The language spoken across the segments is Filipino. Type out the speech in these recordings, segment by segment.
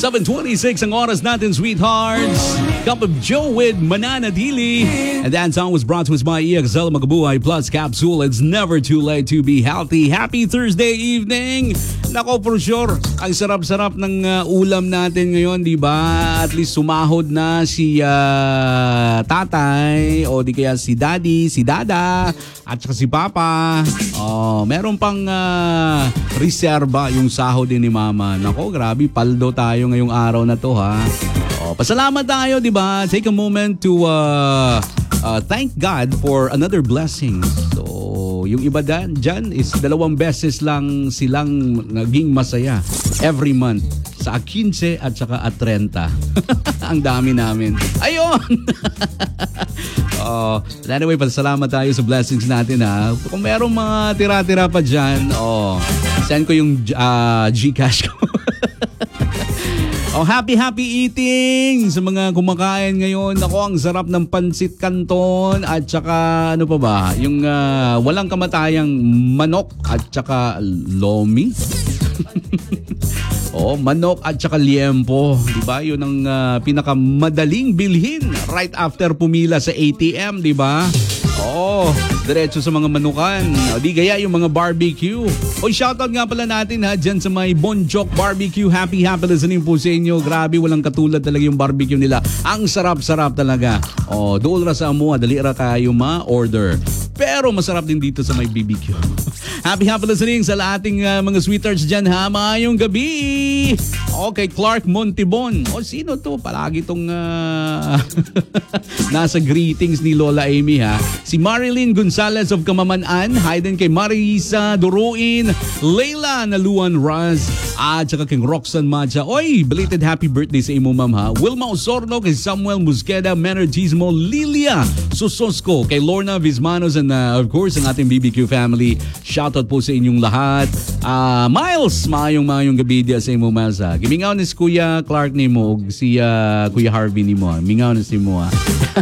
7:26 ang oras natin, sweethearts. Cup of Joe with Mananatili. And that song was brought to us by EXL Makabuhay Plus Capsule. It's never too late to be healthy. Happy Thursday evening. Nako, for sure, ang sarap-sarap ng ulam natin ngayon, di ba? At least sumahod na si tatay o di kaya si daddy, si dada, at saka si papa. Meron pang reserba yung sahod din ni mama. Nako, grabe, paldo tayo ngayong araw na to, ha. Pasalamat tayo, di ba? Take a moment to thank God for another blessing. So, yung iba dyan is 2 beses lang silang naging masaya every month. Sa 15 at saka at 30. Ang dami namin. Ayun! Anyway, pasalamat tayo sa blessings natin, ha. Kung merong mga tira-tira pa dyan, send ko yung Gcash ko. Happy eating sa mga kumakain ngayon. Ako, ang sarap ng pansit canton at saka ano pa ba? Yung walang kamatayang manok at saka lomi. Manok at saka liempo, di ba? Yun ang pinakamadaling bilhin right after pumila sa ATM, di ba? Diretso sa mga manukan. Di gaya yung mga barbecue. Shoutout nga pala natin, ha, dyan sa may Bonjok Barbecue. Happy listening po sa inyo. Grabe, walang katulad talaga yung barbecue nila. Ang sarap-sarap talaga. Dool ra sa amo, dali ra kayo ma-order. Pero masarap din dito sa may BBQ. Happy listening sa ating mga sweethearts dyan, ha. Mayong gabi. Okay, Clark Montibon. Sino to? Palagi tong nasa greetings ni Lola Amy, ha. Si Marilyn Gonzalez of Kamamanan. Hi din kay Marisa Duruin, Leila Naluan Raz, at saka kay Roxanne Macha. Belated happy birthday sa imo, ma'am, ha. Wilma Osorno, kay Samuel Musqueda, Menergismo, Lilia Susosco, kay Lorna Vismanos, and of course ang ating BBQ family. Shoutout po sa inyong lahat. Miles, mayong gabi dia sa imo, Miles, ha. Gimingaw ni si Kuya Clark ni mo, si Kuya Harvey ni mo, ha. Mingaw na si mo, ha.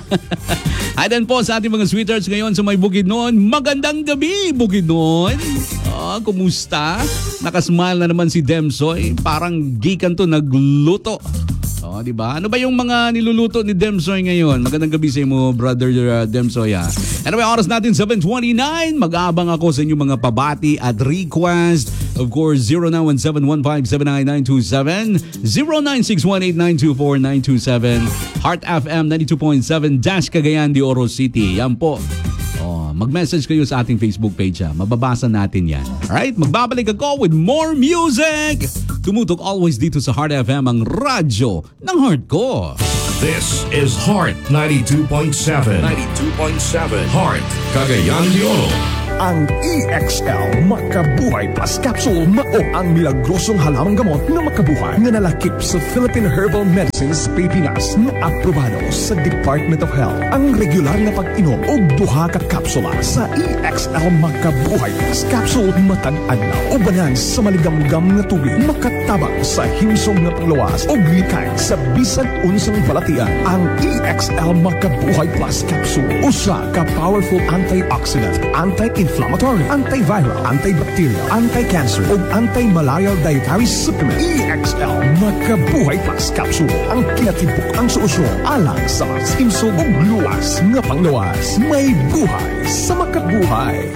Ayan po sa ating mga sweethearts ngayon sa may Bukidnon. Magandang gabi, Bukidnon. Kumusta? Nakasmile na naman si Demsoy. Parang gikan to nagluto. Diba? Ano ba yung mga niluluto ni Demsoy ngayon? Magandang gabi sa mo, brother Demsoy, ha. Anyway, oras natin 7:29. Mag-aabang ako sa inyong mga pabati at request. Of course, 0917-1579927, 09618924-927, Heart FM 92.7 Cagayan de Oro City. Yan po. Mag-message kayo sa ating Facebook page, ha. Mababasa natin yan. Alright? Magbabalik ako with more music. Tumutok always dito sa Heart FM, ang radyo ng heart ko. This is Heart 92.7. 92.7. Heart, Cagayan de Oro. Ang EXL Makabuhay Plus Capsule mao ang milagrosong halamang gamot na makabuhay nga nalakip sa Philippine Herbal Medicines Pilipinas na aprobado sa Department of Health. Ang regular na pag-inom og 2 ka kapsula sa EXL Makabuhay Plus Capsule matag adlaw ubanan sa maligamgam nga tubig makatabang sa himsong nga panglawas og likay sa bisan unsang balatian. Ang EXL Makabuhay Plus Capsule usa ka powerful antioxidant, anti-inflammatory, antiviral, antibacterial, anti-cancer ug anti-malarial dietary supplement. EXL Makabuhay Plus Capsule ang kinatibok ang solusyon alang sa mas imsog ug luwas nga panglawas. May buhay sa makabuhay.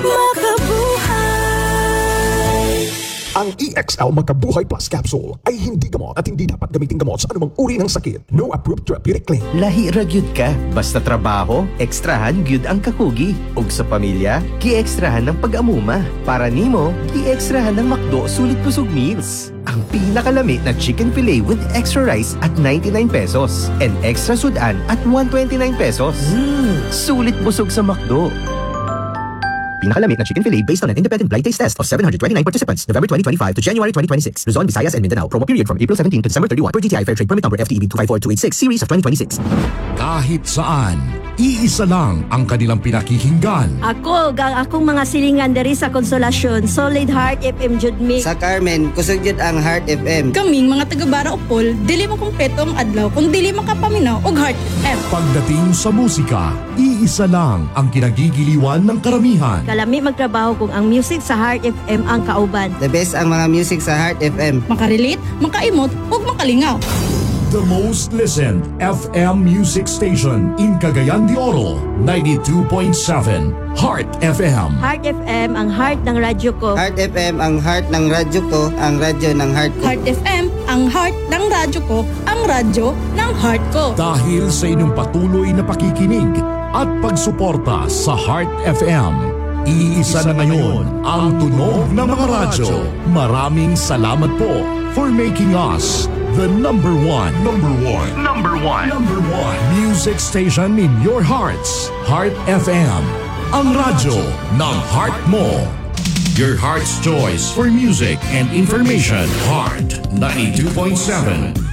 Ang EXL Makabuhay Plus Capsule ay hindi gamot at hindi dapat gamitin gamot sa anumang uri ng sakit. No approved therapeutic claim. Lahi ra gyud ka, basta trabaho, ekstrahan gyud ang kakugi. Ug sa pamilya, gi-ekstrahan ng pag-amuma. Para nimo, gi-ekstrahan ng McDo sulit busog meals. Ang pinakalami na chicken fillet with extra rice at 99 pesos and extra sudan at 129 pesos. Sulit busog sa McDo. Pinakalamit na chicken fillet based on an independent blind taste test of 729 participants, November 2025 to January 2026. Luzon, Visayas, and Mindanao. Promo period from April 17 to December 31 per DTI Fair Trade Permit Number FTEB 254286 Series of 2026. Kahit saan, iisa lang ang kanilang pinakikinggan. Ako, akong mga silingan diri sa Konsolasyon, Solid Heart FM jud mi. Sa Carmen, kusog jud ang Heart FM. Kaming mga taga-Bara Opol, dili mo kumpleto ang adlaw kung dili makapaminaw og Heart FM. Pagdating sa musika, iisa lang ang kinagigiliwan ng karamihan. Malami magtrabaho kung ang music sa Heart FM ang kauban. The best ang mga music sa Heart FM. Makarelate, makaimot, ug makalingaw. The most listened FM music station in Cagayan de Oro, 92.7 Heart FM. Heart FM ang heart ng radyo ko. Heart FM ang heart ng radyo ko, ang radyo ng heart ko. Heart FM, ang heart ng radyo ko, ang radyo ng heart ko. Dahil sa inyong patuloy na pakikinig at pagsuporta sa Heart FM, iisa na ngayon ang tunog ng mga radyo. Maraming salamat po for making us the number one music station in your hearts. Heart FM, ang radyo ng heart mo. Your heart's choice for music and information. Heart 92.7